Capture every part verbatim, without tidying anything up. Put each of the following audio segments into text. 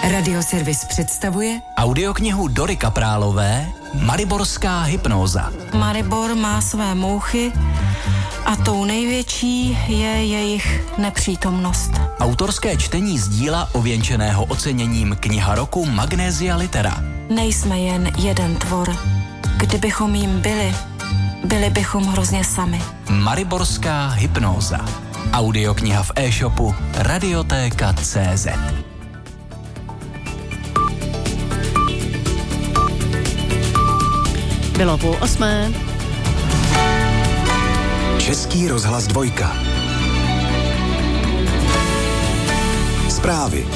Radioservis představuje audioknihu Dory Kaprálové Mariborská hypnóza. Maribor má své mouchy a tou největší je jejich nepřítomnost. Autorské čtení z díla ověnčeného oceněním Kniha roku Magnesia Litera. Nejsme jen jeden tvor. Kdybychom jim byli, byli bychom hrozně sami. Mariborská hypnóza. Audiokniha v e-shopu Radiotéka tečka cé zet. Bylo půl osmé. Český rozhlas dvojka. Zprávy.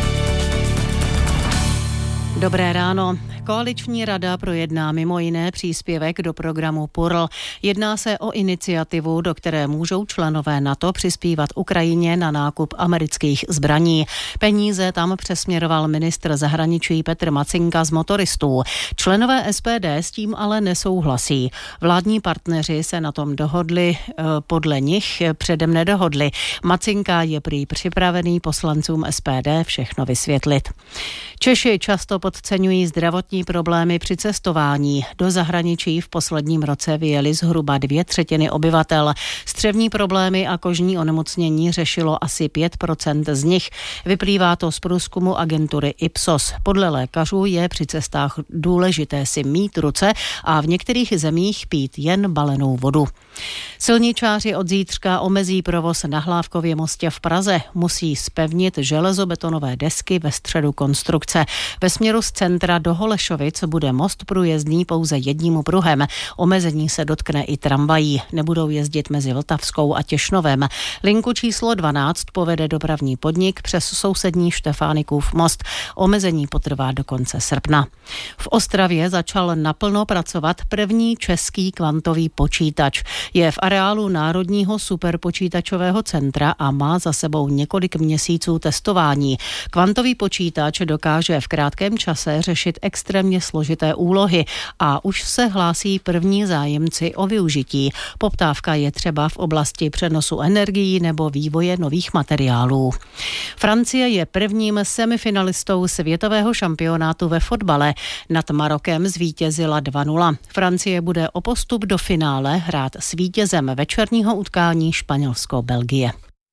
Dobré ráno. Koaliční rada projedná mimo jiné příspěvek do programu P U R L. Jedná se o iniciativu, do které můžou členové NATO přispívat Ukrajině na nákup amerických zbraní. Peníze tam přesměroval ministr zahraničí Petr Macinka z motoristů. Členové S P D s tím ale nesouhlasí. Vládní partneři se na tom dohodli, podle nich předem nedohodli. Macinka je prý připravený poslancům S P D všechno vysvětlit. Češi často podceňují zdravotní problémy při cestování. Do zahraničí v posledním roce vyjeli zhruba dvě třetiny obyvatel. Střevní problémy a kožní onemocnění řešilo asi pět procent z nich. Vyplývá to z průzkumu agentury Ipsos. Podle lékařů je při cestách důležité si mít ruce a v některých zemích pít jen balenou vodu. Silničáři od zítřka omezí provoz na Hlávkově mostě v Praze. Musí zpevnit železobetonové desky ve středu konstrukce. Ve směru z centra do Holešovic bude most průjezdný pouze jedním pruhem. Omezení se dotkne i tramvají. Nebudou jezdit mezi Vltavskou a Těšnovem. Linku číslo dvanáct povede dopravní podnik přes sousední Štefánikův most. Omezení potrvá do konce srpna. V Ostravě začal naplno pracovat první český kvantový počítač. Je v areálu Národního superpočítačového centra a má za sebou několik měsíců testování. Kvantový počítač dokáže v krátkém čase řešit extrémně složité úlohy a už se hlásí první zájemci o využití. Poptávka je třeba v oblasti přenosu energií nebo vývoje nových materiálů. Francie je prvním semifinalistou světového šampionátu ve fotbale. Nad Marokem zvítězila dva nula. Francie bude o postup do finále hrát s vítězem večerního utkání Španělsko-Belgie.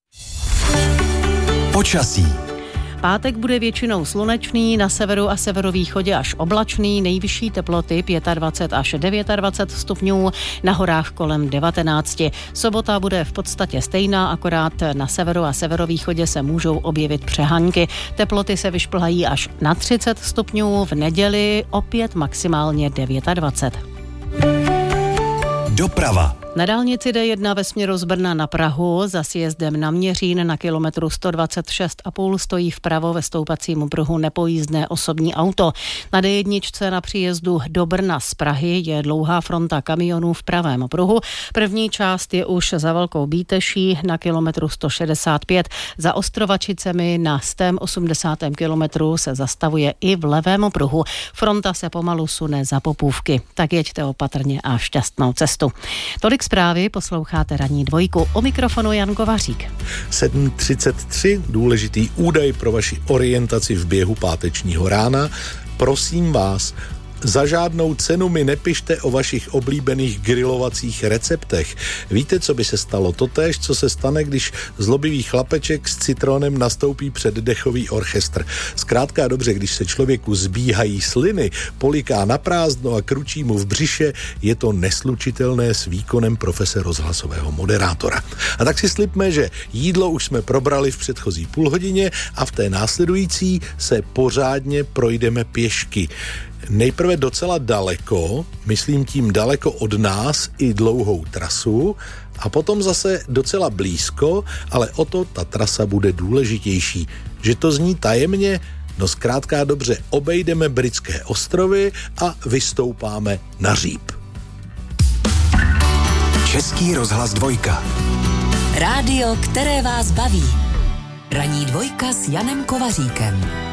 Počasí. Pátek bude většinou slunečný, na severu a severovýchodě až oblačný, nejvyšší teploty dvacet pět až dvacet devět stupňů, na horách kolem devatenáct. Sobota bude v podstatě stejná, akorát na severu a severovýchodě se můžou objevit přehanky. Teploty se vyšplhají až na třicet stupňů, v neděli opět maximálně dvacet devět. Doprava. Na dálnici D jedna ve směru z Brna na Prahu za sjezdem na Měřín na kilometru sto dvacet šest a půl stojí vpravo ve stoupacím pruhu nepojízdné osobní auto. Na D jedna na příjezdu do Brna z Prahy je dlouhá fronta kamionů v pravém pruhu. První část je už za Velkou Bíteší na kilometru sto šedesát pět. Za Ostrovačicemi na sto osmdesátém kilometru se zastavuje i v levém pruhu. Fronta se pomalu sune za Popůvky. Tak jeďte opatrně a šťastnou cestu. Tolik zprávy, posloucháte Ranní dvojku. O mikrofonu Jan Kovařík. sedm třicet tři, důležitý údaj pro vaši orientaci v běhu pátečního rána. Prosím vás, za žádnou cenu mi nepište o vašich oblíbených grilovacích receptech. Víte, co by se stalo? Totéž, co se stane, když zlobivý chlapeček s citronem nastoupí před dechový orchestr. Zkrátka a dobře, když se člověku zbíhají sliny, poliká na prázdno a kručí mu v břiše, je to neslučitelné s výkonem profese rozhlasového moderátora. A tak si slibme, že jídlo už jsme probrali v předchozí půlhodině a v té následující se pořádně projdeme pěšky. Nejprve docela daleko, myslím tím daleko od nás i dlouhou trasu, a potom zase docela blízko, ale o to ta trasa bude důležitější. Že to zní tajemně? No zkrátka dobře, obejdeme Britské ostrovy a vystoupáme na Říp. Český rozhlas dvojka. Rádio, které vás baví. Ranní dvojka s Janem Kovaříkem.